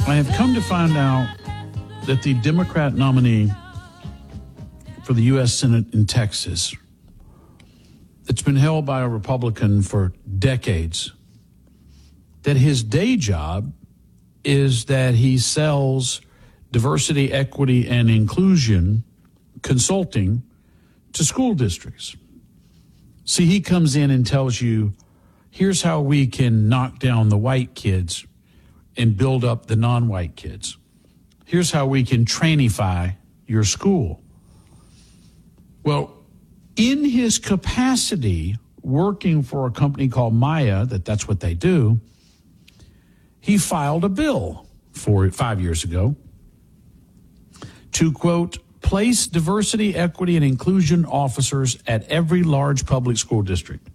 I have come to find out that the Democrat nominee for the U.S. Senate in Texas, it's been held by a Republican for decades, that his day job is that he sells diversity, equity, and inclusion consulting to school districts. See, he comes in and tells you, here's how we can knock down the white kids and build up the non-white kids. Here's how we can trainify your school. Well, in his capacity working for a company called Maya, that's what they do, he filed a bill 5 years ago to, quote, place diversity, equity, and inclusion officers at every large public school district.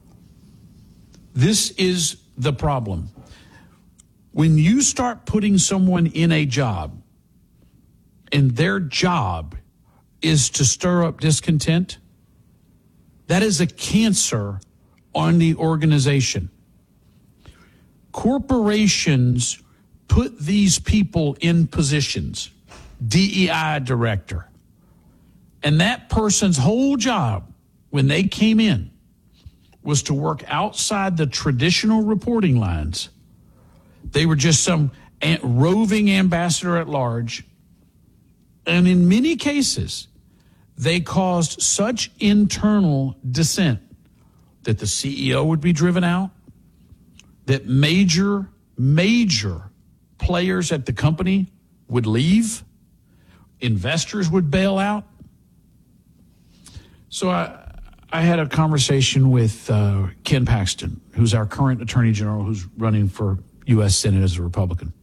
This is the problem. When you start putting someone in a job and their job is to stir up discontent, that is a cancer on the organization. Corporations put these people in positions, DEI director, and that person's whole job when they came in was to work outside the traditional reporting lines. They were just some roving ambassador at large. And in many cases, they caused such internal dissent that the CEO would be driven out, that major players at the company would leave, investors would bail out. So I had a conversation with Ken Paxton, who's our current Attorney General, who's running for U.S. Senate as a Republican.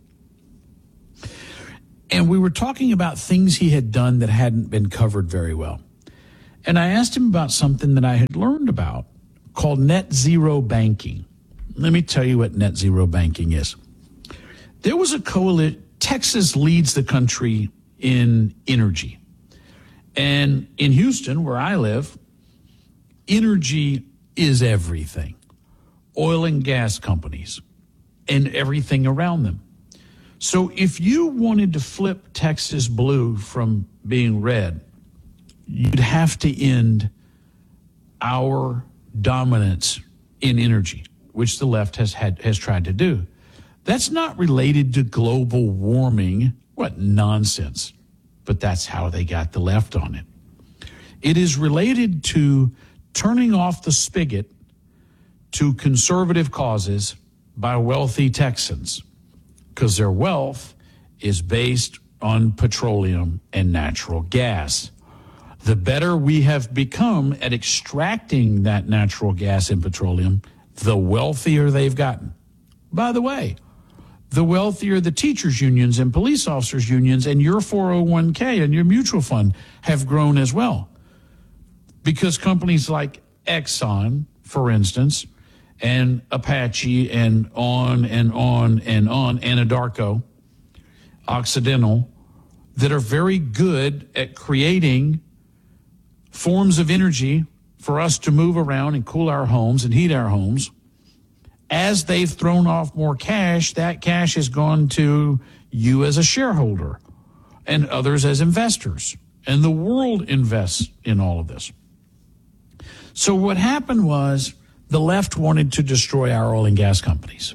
And we were talking about things he had done that hadn't been covered very well. And I asked him about something that I had learned about called net zero banking. Let me tell you what net zero banking is. There was a coalition. Texas leads the country in energy. And in Houston, where I live, energy is everything. Oil and gas companies and everything around them. So if you wanted to flip Texas blue from being red, you'd have to end our dominance in energy, which the left has tried to do. That's not related to global warming. What nonsense. But that's how they got the left on it. It is related to turning off the spigot to conservative causes by wealthy Texans, because their wealth is based on petroleum and natural gas. The better we have become at extracting that natural gas and petroleum, the wealthier they've gotten. By the way, the wealthier the teachers' unions and police officers' unions and your 401k and your mutual fund have grown as well. Because companies like Exxon, for instance, and Apache and on and on and on, Anadarko, Occidental, that are very good at creating forms of energy for us to move around and cool our homes and heat our homes. As they've thrown off more cash, that cash has gone to you as a shareholder and others as investors. And the world invests in all of this. So what happened was the left wanted to destroy our oil and gas companies.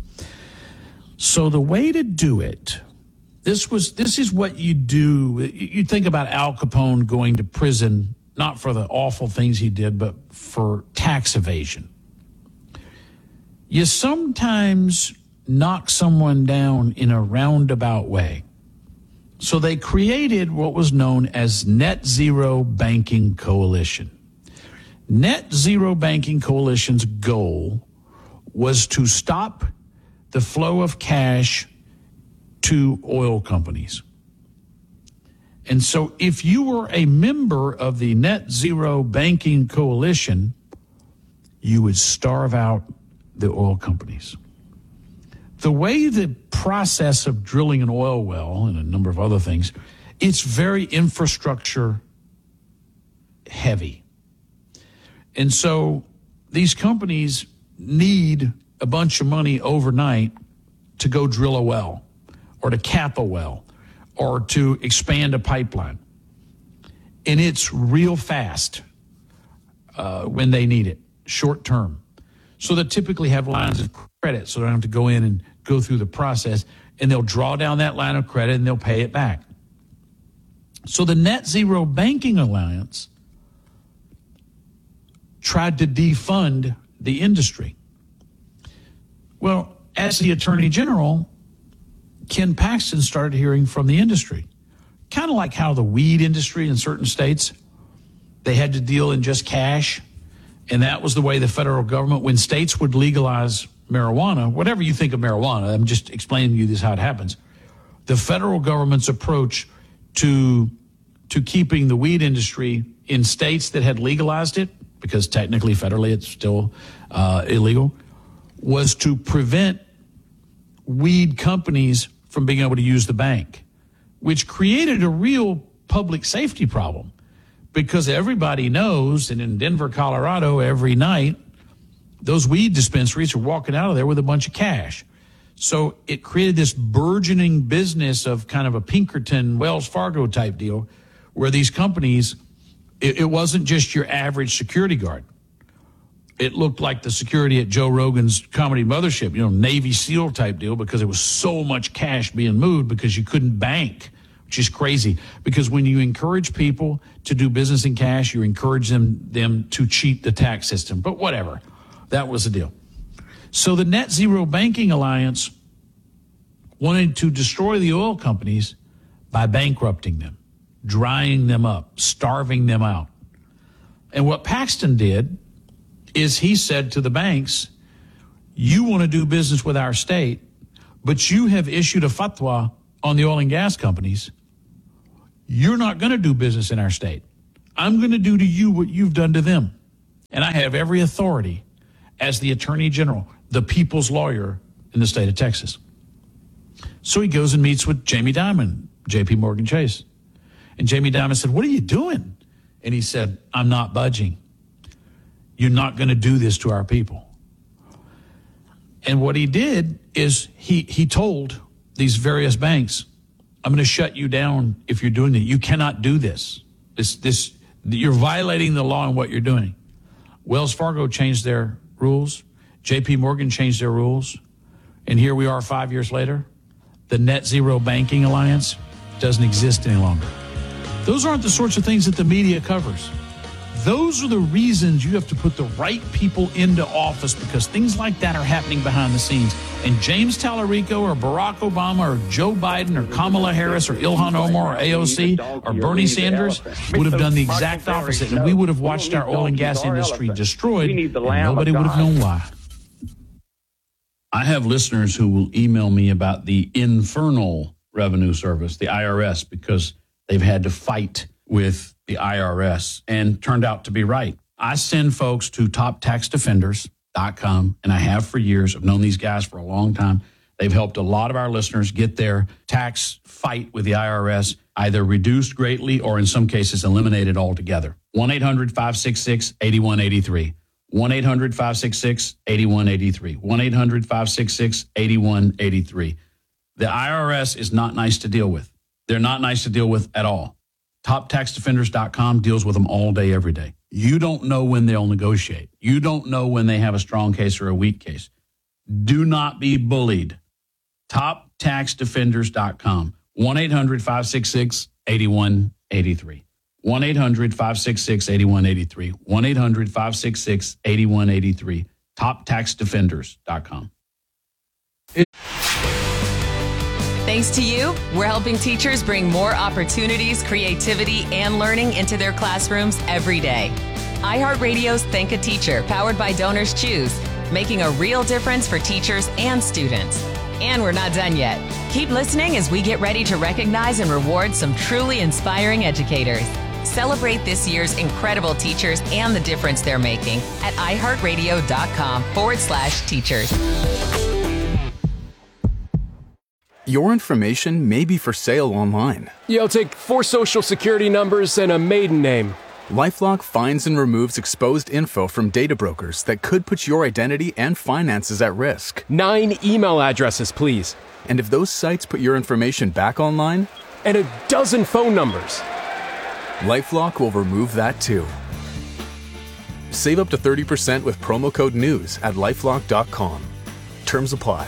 So the way to do it, this is what you do. You think about Al Capone going to prison, not for the awful things he did, but for tax evasion. You sometimes knock someone down in a roundabout way. So they created what was known as Net Zero Banking Coalition. Net Zero Banking Coalition's goal was to stop the flow of cash to oil companies. And so if you were a member of the Net Zero Banking Coalition, you would starve out the oil companies. The way the process of drilling an oil well and a number of other things, it's very infrastructure heavy. And so these companies need a bunch of money overnight to go drill a well or to cap a well or to expand a pipeline. And it's real fast when they need it, short term. So they typically have lines of credit, so they don't have to go in and go through the process, and they'll draw down that line of credit and they'll pay it back. So the Net Zero Banking Alliance tried to defund the industry. Well, as the Attorney General, Ken Paxton started hearing from the industry, kind of like how the weed industry in certain states, they had to deal in just cash. And that was the way the federal government, when states would legalize marijuana, whatever you think of marijuana, I'm just explaining to you this how it happens. The federal government's approach to keeping the weed industry in states that had legalized it, because technically federally it's still illegal, was to prevent weed companies from being able to use the bank, which created a real public safety problem. Because everybody knows, and in Denver, Colorado, every night, those weed dispensaries are walking out of there with a bunch of cash. So it created this burgeoning business of kind of a Pinkerton, Wells Fargo type deal, where these companies, it wasn't just your average security guard. It looked like the security at Joe Rogan's comedy mothership, Navy SEAL type deal, because there was so much cash being moved because you couldn't bank, which is crazy. Because when you encourage people to do business in cash, you encourage them to cheat the tax system. But whatever, that was the deal. So the Net Zero Banking Alliance wanted to destroy the oil companies by bankrupting them, drying them up, starving them out. And what Paxton did is he said to the banks, you want to do business with our state, but you have issued a fatwa on the oil and gas companies. You're not going to do business in our state. I'm going to do to you what you've done to them. And I have every authority as the Attorney General, the people's lawyer in the state of Texas. So he goes and meets with Jamie Dimon, J.P. Morgan Chase. And Jamie Dimon said, what are you doing? And he said, I'm not budging. You're not going to do this to our people. And what he did is he told these various banks, I'm going to shut you down if you're doing that. You cannot do this. You're violating the law in what you're doing. Wells Fargo changed their rules. J.P. Morgan changed their rules. And here we are 5 years later. The Net Zero Banking Alliance doesn't exist any longer. Those aren't the sorts of things that the media covers. Those are the reasons you have to put the right people into office, because things like that are happening behind the scenes. And James Tallarico or Barack Obama or Joe Biden or Kamala Harris or Ilhan Omar or AOC or Bernie Sanders would have done the exact opposite, and we would have watched our oil and gas industry destroyed, and nobody would have known why. I have listeners who will email me about the Infernal Revenue Service, the IRS, because they've had to fight with the IRS and turned out to be right. I send folks to toptaxdefenders.com, and I have for years. I've known these guys for a long time. They've helped a lot of our listeners get their tax fight with the IRS either reduced greatly or in some cases eliminated altogether. 1-800-566-8183. 1-800-566-8183. 1-800-566-8183. The IRS is not nice to deal with. They're not nice to deal with at all. TopTaxDefenders.com deals with them all day, every day. You don't know when they'll negotiate. You don't know when they have a strong case or a weak case. Do not be bullied. TopTaxDefenders.com. 1-800-566-8183. 1-800-566-8183. 1-800-566-8183. TopTaxDefenders.com. Thanks to you, we're helping teachers bring more opportunities, creativity, and learning into their classrooms every day. iHeartRadio's Thank a Teacher, powered by Donors Choose, making a real difference for teachers and students. And we're not done yet. Keep listening as we get ready to recognize and reward some truly inspiring educators. Celebrate this year's incredible teachers and the difference they're making at iHeartRadio.com/teachers. Your information may be for sale online. I'll take 4 social security numbers and a maiden name. LifeLock finds and removes exposed info from data brokers that could put your identity and finances at risk. 9 email addresses, please. And if those sites put your information back online, and a dozen phone numbers, LifeLock will remove that too. Save up to 30% with promo code NEWS at LifeLock.com. Terms apply.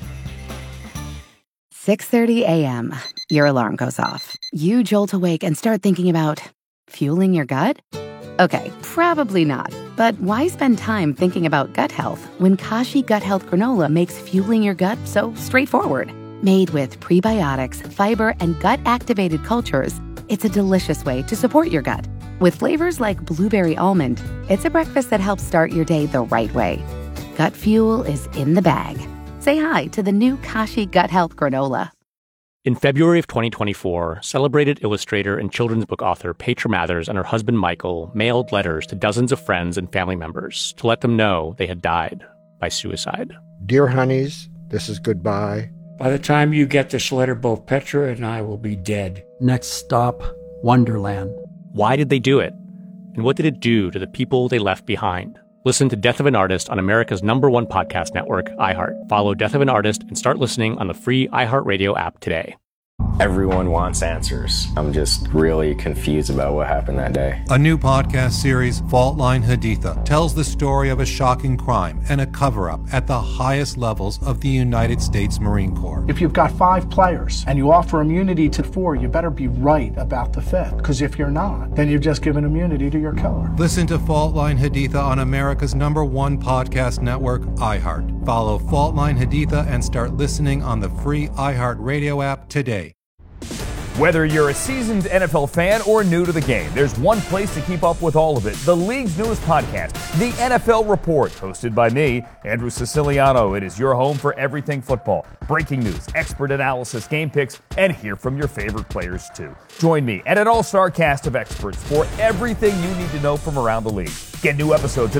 6:30 a.m. Your alarm goes off. You jolt awake and start thinking about fueling your gut? Okay, probably not. But why spend time thinking about gut health when Kashi Gut Health Granola makes fueling your gut so straightforward? Made with prebiotics, fiber, and gut-activated cultures, it's a delicious way to support your gut. With flavors like blueberry almond, it's a breakfast that helps start your day the right way. Gut fuel is in the bag. Say hi to the new Kashi Gut Health Granola. In February of 2024, celebrated illustrator and children's book author Petra Mathers and her husband Michael mailed letters to dozens of friends and family members to let them know they had died by suicide. Dear honeys, this is goodbye. By the time you get this letter, both Petra and I will be dead. Next stop, Wonderland. Why did they do it? And what did it do to the people they left behind? Listen to Death of an Artist on America's #1 podcast network, iHeart. Follow Death of an Artist and start listening on the free iHeartRadio app today. Everyone wants answers. I'm just really confused about what happened that day. A new podcast series, Fault Line Haditha, tells the story of a shocking crime and a cover-up at the highest levels of the United States Marine Corps. If you've got 5 players and you offer immunity to 4, you better be right about the 5th. Because if you're not, then you've just given immunity to your killer. Listen to Fault Line Haditha on America's #1 podcast network, iHeart. Follow Fault Line Haditha and start listening on the free iHeart Radio app today. Whether you're a seasoned NFL fan or new to the game, there's one place to keep up with all of it. The league's newest podcast, The NFL Report, hosted by me, Andrew Siciliano. It is your home for everything football. Breaking news, expert analysis, game picks, and hear from your favorite players too. Join me and an all-star cast of experts for everything you need to know from around the league. Get new episodes